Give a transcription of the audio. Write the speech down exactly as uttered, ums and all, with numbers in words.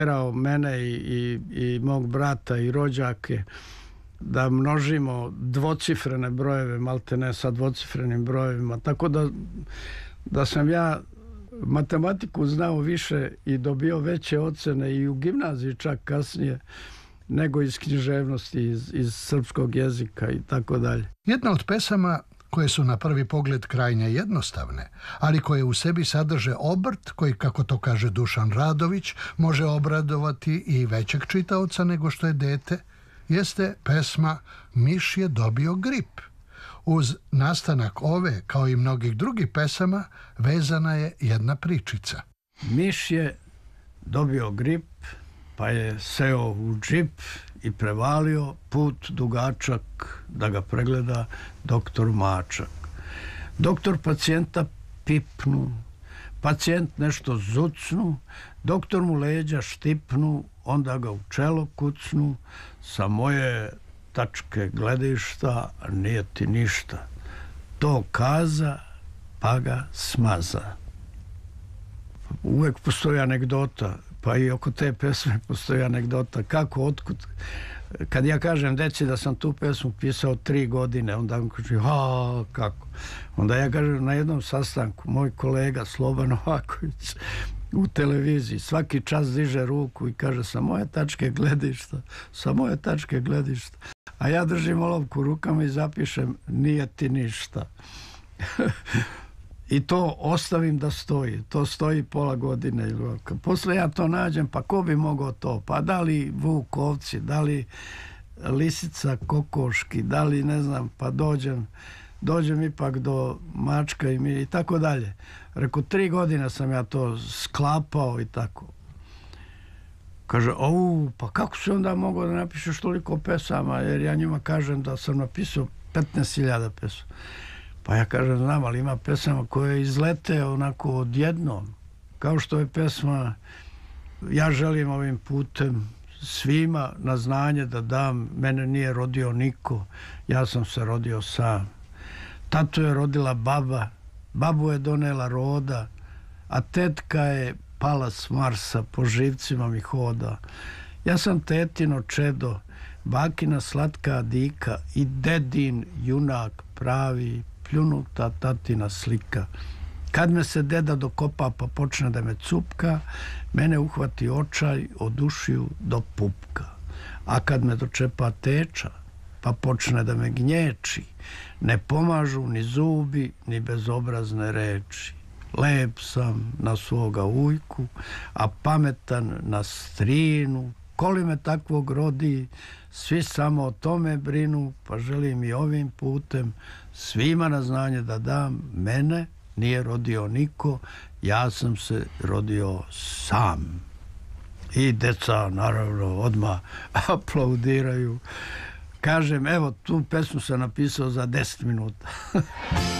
mene i, i, i mog brata i rođake da množimo dvocifrene brojeve, malte ne sa dvocifrenim brojevima, tako da, da sam ja matematiku znao više i dobio veće ocene i u gimnaziji čak kasnije nego iz književnosti, iz, iz srpskog jezika i tako dalje. Jedna od pesama koje su na prvi pogled krajnje jednostavne, ali koje u sebi sadrže obrt koji, kako to kaže Dušan Radović, može obradovati i većeg čitaoca nego što je dete, jeste pesma Miš je dobio grip. Uz nastanak ove, kao i mnogih drugih pesama, vezana je jedna pričica. Miš je dobio grip, pa je seo u džip i prevalio put dugačak da ga pregleda doktor Mačak. Doktor pacijenta pipnu, pacijent nešto zucnu, doktor mu leđa štipnu, onda ga u čelo kucnu, sa moje tačke gledišta nije ti ništa. To kaza, pa ga smaza. Uvek postoji anegdota, pa i oko te pesme postoji anegdota. Kako, otkud? Kad ja kažem deci da sam tu pesmu pisao tri godine, onda on kaže, ha, kako? Onda ja kažem, na jednom sastanku, moj kolega Sloban Novaković u televiziji svaki čas diže ruku i kaže, sa moje tačke gledišta, sa moje tačke gledišta. A ja držim olovku rukama i zapišem, nije ti ništa. I to ostavim da stoji. To stoji pola godine. Posle ja to nađem, pa ko bi mogao to? Pa da li vuk ovci, da li lisica kokoški, da li ne znam, pa dođem, dođem ipak do mačka i, mi, i tako dalje. Reko, tri godine sam ja to sklapao i tako. Kaže, au, pa kako si onda mogao da napišeš toliko pesama? Jer ja njima kažem da sam napisao petnaest hiljada pesama. Pa ja kažem, znam, ali ima pesama koje izlete onako odjednom. Kao što je pesma Ja želim ovim putem svima na znanje da dam, mene nije rodio niko, ja sam se rodio sam. Tatu je rodila baba, babu je donela roda, a tetka je pala s Marsa, po živcima mi hoda. Ja sam tetino čedo, bakina slatka dika i dedin junak pravi, pljunuta tatina slika. Kad me se deda dokopa pa počne da me cupka, mene uhvati očaj od ušiju do pupka. A kad me dočepa teča pa počne da me gnječi, ne pomažu ni zubi ni bezobrazne reči. Lep sam na svoga ujku, a pametan na strinu. Koli me takvog rodi, svi samo o tome brinu, pa želim i ovim putem svima na znanje da dam, mene nije rodio niko, ja sam se rodio sam. I deca naravno odmah aplaudiraju. Kažem, evo, tu pesmu sam napisao za deset minuta.